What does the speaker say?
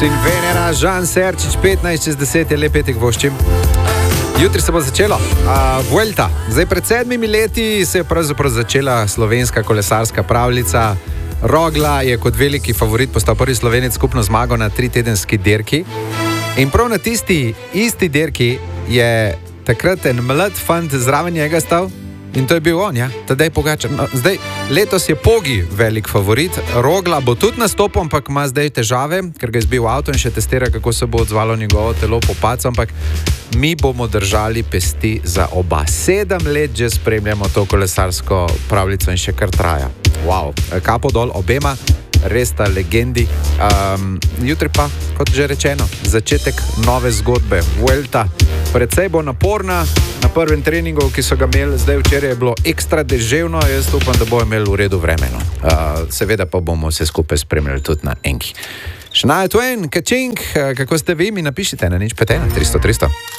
in Venera, Žan Serčič, 15:10 je lep petek voščim. Jutri se bo začelo Vuelta. Zdaj pred 7 leti se je pravzaprav začela slovenska kolesarska pravljica. Rogla je kot veliki favorit postal prvi Slovenec skupno zmago na 3-tedenski dirki. In prav na tisti isti dirki je takrat en mlad fant zraven njega stal. In to je bil on, ja, Tadej Pogačar. No, zdaj, letos je Pogi velik favorit, Rogla bo tudi nastopil, ampak ima zdaj težave, ker ga je zbil avto in še testira, kako se bo odzvalo njegovo telo po padcu, ampak mi bomo držali pesti za oba. 7 let že spremljamo to kolesarsko pravljico in še kar traja. Wow, kapo dol obema, res ta legendi. Jutri pa, kot že rečeno, začetek nove zgodbe. Vuelta precej bo naporna. Na prvem treningu, ki so ga imeli zdaj včeraj, je bilo ekstra deževno. Jaz upam, da bo imel v redu vremeno. Seveda pa bomo vse skupaj spremljali tudi na enki. Shania Twain, Kaching, kako ste vi? Mi napišite na 051 300 300.